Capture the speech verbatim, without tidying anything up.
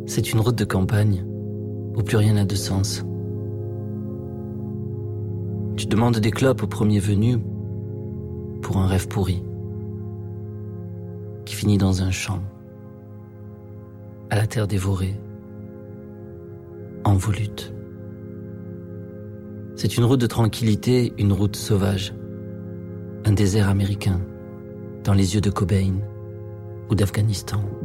C'est une route de campagne où plus rien n'a de sens. Tu demandes des clopes au premier venu pour un rêve pourri qui finit dans un champ, à la terre dévorée, en volute. C'est une route de tranquillité, une route sauvage, un désert américain dans les yeux de Cobain ou d'Afghanistan.